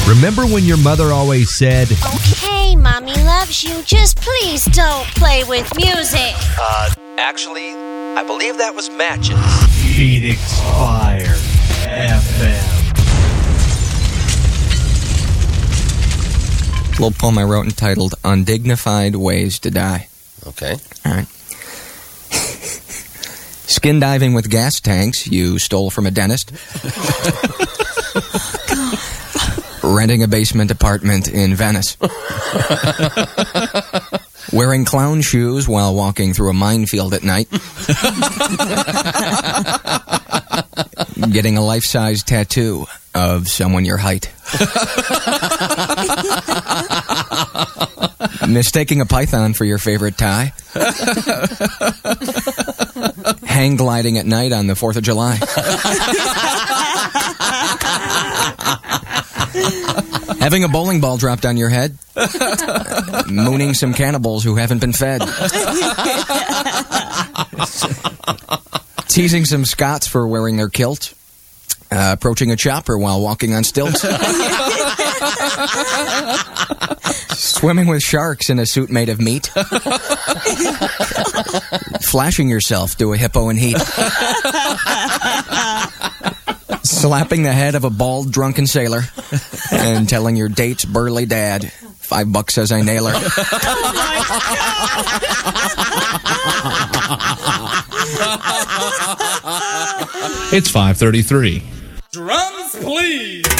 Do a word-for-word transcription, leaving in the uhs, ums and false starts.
Remember when your mother always said, "Okay, Mommy loves you, just please don't play with music"? Uh, actually, I believe that was matches. Phoenix Fire F M. Little poem I wrote entitled Undignified Ways to Die. Okay. All right. Skin diving with gas tanks you stole from a dentist. Renting a basement apartment in Venice. Wearing clown shoes while walking through a minefield at night. Getting a life-size tattoo of someone your height. Mistaking a python for your favorite tie. Hang gliding at night on the fourth of July. Having a bowling ball dropped on your head. Mooning some cannibals who haven't been fed. Teasing some Scots for wearing their kilt. Uh, approaching a chopper while walking on stilts. Swimming with sharks in a suit made of meat. Flashing yourself to a hippo in heat. Slapping the head of a bald, drunken sailor. And telling your date's burly dad, five bucks says I nail her. It's five thirty-three. Drums, please.